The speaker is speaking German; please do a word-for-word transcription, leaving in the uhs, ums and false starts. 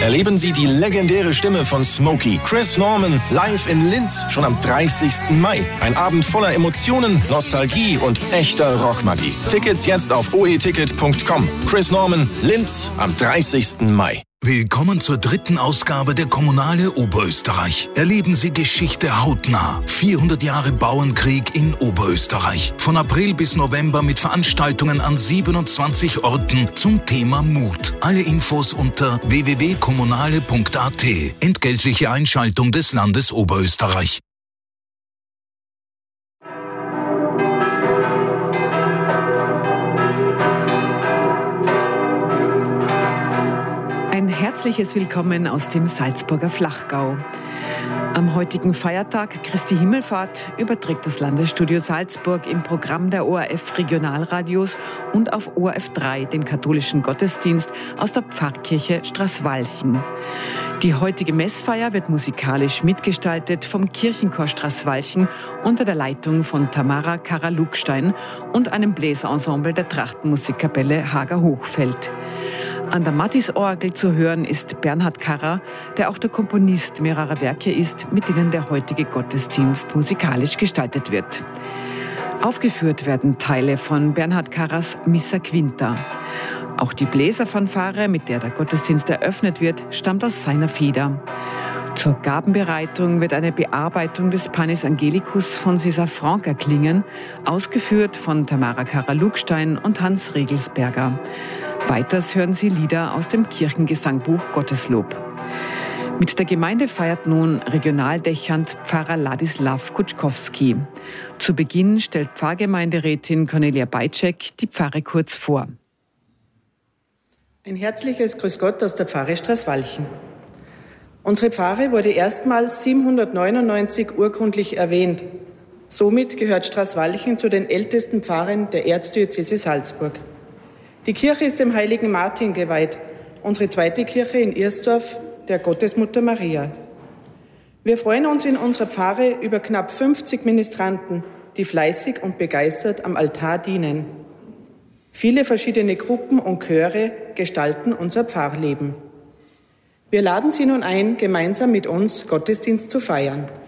Erleben Sie die legendäre Stimme von Smokey, Chris Norman, live in Linz schon am dreißigsten Mai. Ein Abend voller Emotionen, Nostalgie und echter Rockmagie. Tickets jetzt auf o e ticket punkt com. Chris Norman, Linz am dreißigsten Mai. Willkommen zur dritten Ausgabe der Kommunale Oberösterreich. Erleben Sie Geschichte hautnah. vierhundert Jahre Bauernkrieg in Oberösterreich. Von April bis November mit Veranstaltungen an siebenundzwanzig Orten zum Thema Mut. Alle Infos unter w w w punkt kommunale punkt a t. Entgeltliche Einschaltung des Landes Oberösterreich. Herzliches Willkommen aus dem Salzburger Flachgau. Am heutigen Feiertag Christi Himmelfahrt überträgt das Landesstudio Salzburg im Programm der O R F Regionalradios und auf O R F drei den katholischen Gottesdienst aus der Pfarrkirche Straßwalchen. Die heutige Messfeier wird musikalisch mitgestaltet vom Kirchenchor Straßwalchen unter der Leitung von Tamara Kara-Lugstein und einem Bläserensemble der Trachtenmusikkapelle Hager-Hochfeld. An der Mattis-Orgel zu hören ist Bernhard Karrer, der auch der Komponist mehrerer Werke ist, mit denen der heutige Gottesdienst musikalisch gestaltet wird. Aufgeführt werden Teile von Bernhard Karrers Missa Quinta. Auch die Bläserfanfare, mit der der Gottesdienst eröffnet wird, stammt aus seiner Feder. Zur Gabenbereitung wird eine Bearbeitung des Panis Angelicus von César Franck erklingen, ausgeführt von Tamara Kara-Lugstein und Hans Regelsberger. Weiters hören Sie Lieder aus dem Kirchengesangbuch Gotteslob. Mit der Gemeinde feiert nun Regionaldächernd Pfarrer Ladislav Kutschkowski. Zu Beginn stellt Pfarrgemeinderätin Cornelia Bajczek die Pfarre kurz vor. Ein herzliches Grüß Gott aus der Pfarre Straßwalchen. Unsere Pfarre wurde erstmals siebenhundertneunundneunzig urkundlich erwähnt. Somit gehört Straßwalchen zu den ältesten Pfarren der Erzdiözese Salzburg. Die Kirche ist dem heiligen Martin geweiht, unsere zweite Kirche in Irsdorf, der Gottesmutter Maria. Wir freuen uns in unserer Pfarre über knapp fünfzig Ministranten, die fleißig und begeistert am Altar dienen. Viele verschiedene Gruppen und Chöre gestalten unser Pfarrleben. Wir laden Sie nun ein, gemeinsam mit uns Gottesdienst zu feiern.